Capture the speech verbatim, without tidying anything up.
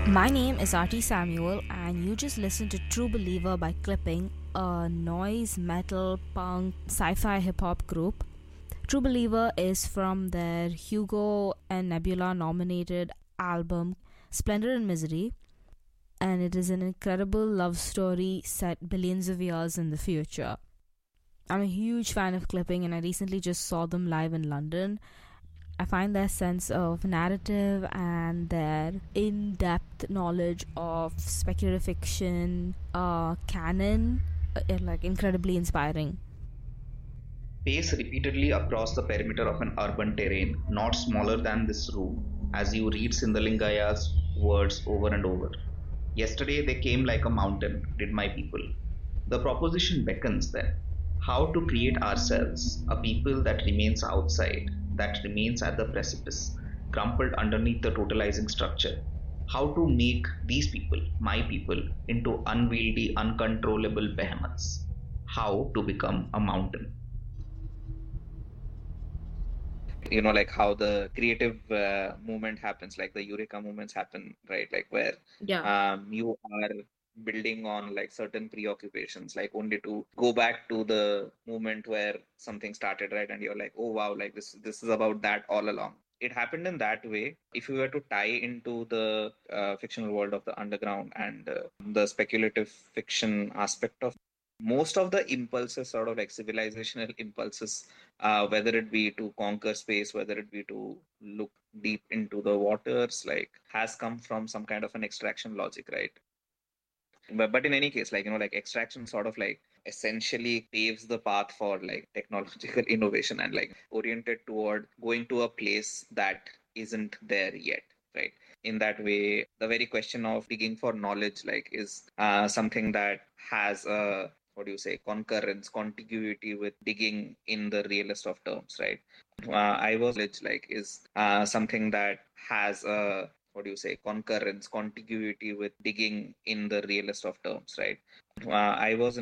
My name is Artie Samuel, and you just listened to True Believer by Clipping, a noise, metal, punk, sci fi hip hop group. True Believer is from their Hugo and Nebula nominated album Splendor and Misery, and it is an incredible love story set billions of years in the future. I'm a huge fan of Clipping, and I recently just saw them live in London. I find their sense of narrative and their in depth knowledge of speculative fiction, uh, canon, uh, like incredibly inspiring. Pace repeatedly across the perimeter of an urban terrain, not smaller than this room, as you read Sindhalingaya's words over and over. Yesterday they came like a mountain, did my people. The proposition beckons then. How to create ourselves, a people that remains outside, that remains at the precipice, crumpled underneath the totalizing structure. How to make these people, my people, into unwieldy, uncontrollable behemoths. How to become a mountain. You know, like how the creative uh, movement happens, like the eureka movements happen, right? Like where Yeah. um, you are building on like certain preoccupations, like only to go back to the moment where something started, right? And you're like, oh wow, like this this is about that all along. It happened in that way. If you were to tie into the uh, fictional world of the underground and uh, the speculative fiction aspect of most of the impulses, sort of like civilizational impulses, uh, whether it be to conquer space, whether it be to look deep into the waters, like has come from some kind of an extraction logic, right? But, but in any case, like, you know, like extraction sort of like essentially paves the path for like technological innovation and like oriented toward going to a place that isn't there yet, right? In that way, the very question of digging for knowledge like is uh, something that has a, what do you say, concurrence, contiguity with digging in the realest of terms, right? uh, I was like is uh, something that has a, what do you say, concurrence, contiguity with digging in the realest of terms, right? uh, I was